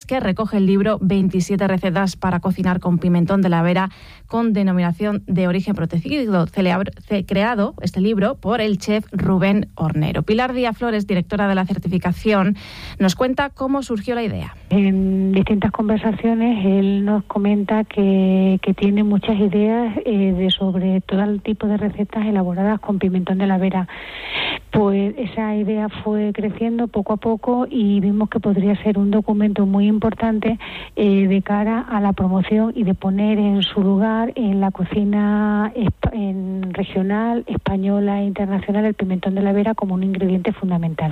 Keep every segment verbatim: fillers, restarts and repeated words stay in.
que recoge el libro veintisiete recetas para cocinar con pimentón de la Vera con denominación de origen protegido, celebra, creado este libro por el chef Rubén Hornero. Pilar Díaz Flores, directora de la certificación, nos cuenta cómo surgió la idea. En distintas conversaciones él nos comenta que, que tiene muchas ideas eh, de sobre todo el tipo de recetas elaboradas con pimentón de la Vera. Pues esa idea fue creciendo poco a poco y vimos que podría ser un documento muy importante eh, de cara a la promoción y de poner en su lugar en la cocina en regional, española e internacional el pimentón de la Vera como un ingrediente fundamental.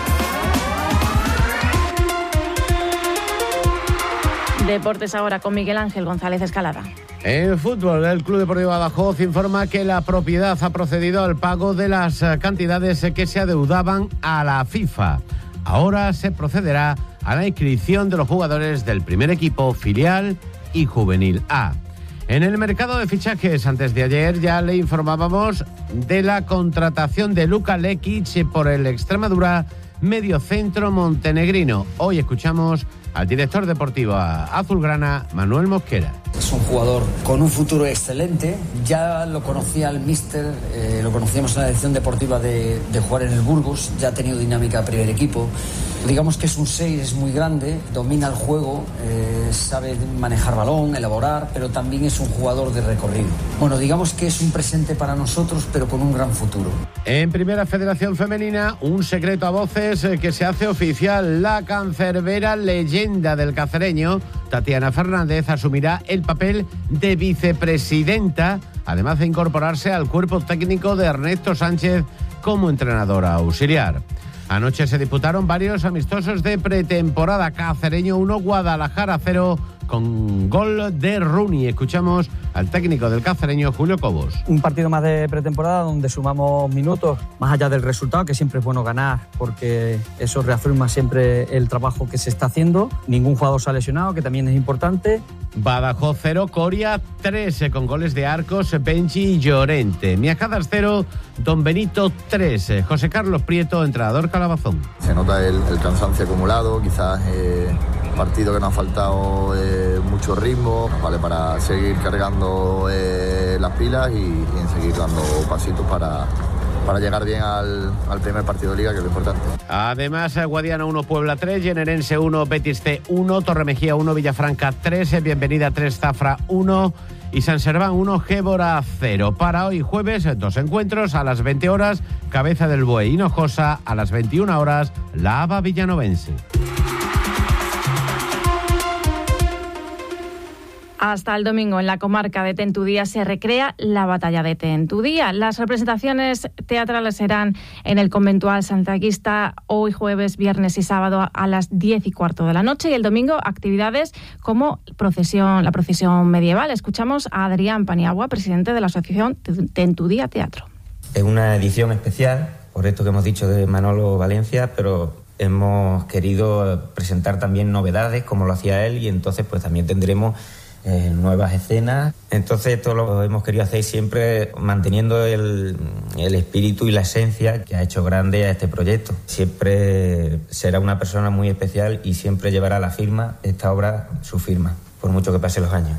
Deportes ahora con Miguel Ángel González Escalada. En fútbol, el Club Deportivo Badajoz informa que la propiedad ha procedido al pago de las cantidades que se adeudaban a la FIFA. Ahora se procederá a la inscripción de los jugadores del primer equipo, filial y juvenil A. En el mercado de fichajes, antes de ayer ya le informábamos de la contratación de Luka Lekic por el Extremadura mediocentro montenegrino. Hoy escuchamos al director deportivo azulgrana, Manuel Mosquera. Es un jugador con un futuro excelente. Ya lo conocía el míster, eh, lo conocíamos en la dirección deportiva de, de jugar en el Burgos. Ya ha tenido dinámica de primer equipo. Digamos que es un seis, es muy grande, domina el juego, eh, sabe manejar balón, elaborar, pero también es un jugador de recorrido. Bueno, digamos que es un presente para nosotros, pero con un gran futuro. En Primera Federación Femenina, un secreto a voces que se hace oficial. La cancerbera leyenda del cacereño, Tatiana Fernández, asumirá el papel de vicepresidenta, además de incorporarse al cuerpo técnico de Ernesto Sánchez como entrenadora auxiliar. Anoche se disputaron varios amistosos de pretemporada. Cacereño uno, Guadalajara cero, con gol de Rooney. Escuchamos al técnico del Cacereño, Julio Cobos. Un partido más de pretemporada donde sumamos minutos, más allá del resultado, que siempre es bueno ganar, porque eso reafirma siempre el trabajo que se está haciendo. Ningún jugador se ha lesionado, que también es importante. Badajoz cero, Coria tres, con goles de Arcos, Benji y Llorente. Miajadas cero, Don Benito tres. José Carlos Prieto, entrenador Calabazón. Se nota el, el cansancio acumulado, quizás eh, partido que nos ha faltado eh, mucho ritmo, vale, para seguir cargando eh, las pilas y, y seguir dando pasitos para... para llegar bien al, al primer partido de Liga, que es lo importante. Además, Guadiana uno, Puebla tres, Generense uno, Betis C uno, Torremejía uno, Villafranca tres, Bienvenida tres, Zafra uno y San Serván uno, Gébora cero. Para hoy jueves, dos encuentros a las veinte horas, Cabeza del Buey Hinojosa, a las veintiuna horas, Lava Villanovense. Hasta el domingo en la comarca de Tentudía se recrea la batalla de Tentudía. Las representaciones teatrales serán en el conventual santiaguista hoy jueves, viernes y sábado a las diez y cuarto de la noche, y el domingo actividades como procesión, la procesión medieval. Escuchamos a Adrián Paniagua, presidente de la asociación Tentudía Teatro. Es una edición especial, por esto que hemos dicho de Manolo Valencia, pero hemos querido presentar también novedades como lo hacía él, y entonces pues también tendremos Eh, nuevas escenas. Entonces esto lo hemos querido hacer siempre manteniendo el, el espíritu y la esencia que ha hecho grande a este proyecto. Siempre será una persona muy especial y siempre llevará la firma, esta obra, su firma, por mucho que pasen los años.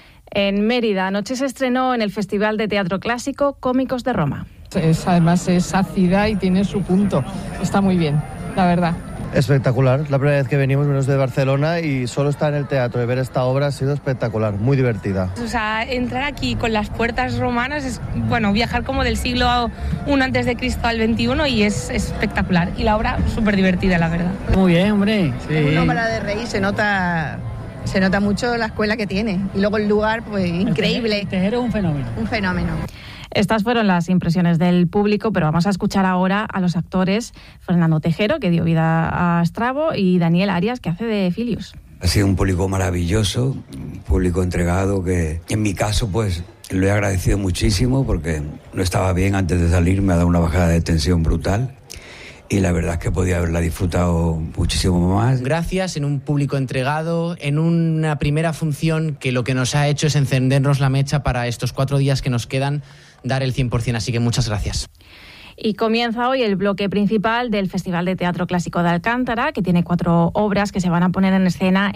En Mérida, anoche se estrenó en el Festival de Teatro Clásico Cómicos de Roma. Es, además es ácida y tiene su punto. Está muy bien, la verdad. Espectacular, la primera vez que venimos, venimos de Barcelona y solo estar en el teatro y ver esta obra ha sido espectacular, muy divertida. O sea, entrar aquí con las puertas romanas es, bueno, viajar como del siglo primero antes de Cristo al veintiuno y es espectacular. Y la obra súper divertida, la verdad. Muy bien, hombre. Sí. Es una obra de reír, se nota, se nota mucho la escuela que tiene. Y luego el lugar, pues increíble. El tejero es un fenómeno. Un fenómeno. Estas fueron las impresiones del público, pero vamos a escuchar ahora a los actores Fernando Tejero, que dio vida a Estrabo, y Daniel Arias, que hace de Filius. Ha sido un público maravilloso, un público entregado que, en mi caso, pues lo he agradecido muchísimo porque no estaba bien antes de salir, me ha dado una bajada de tensión brutal. Y la verdad es que podía haberla disfrutado muchísimo más. Gracias, en un público entregado, en una primera función que lo que nos ha hecho es encendernos la mecha para estos cuatro días que nos quedan, dar el cien por ciento, así que muchas gracias. Y comienza hoy el bloque principal del Festival de Teatro Clásico de Alcántara, que tiene cuatro obras que se van a poner en escena